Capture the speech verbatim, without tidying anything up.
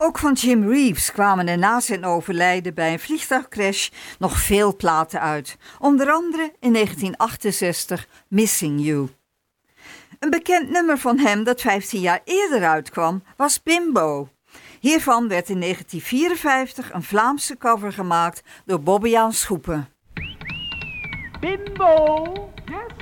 Ook van Jim Reeves kwamen er na zijn overlijden bij een vliegtuigcrash nog veel platen uit. Onder andere in negentien achtenzestig Missing You. Een bekend nummer van hem dat vijftien jaar eerder uitkwam was Bimbo. Hiervan werd in negentien vierenvijftig een Vlaamse cover gemaakt door Bobbejaan Schoepen. Bimbo, Yes,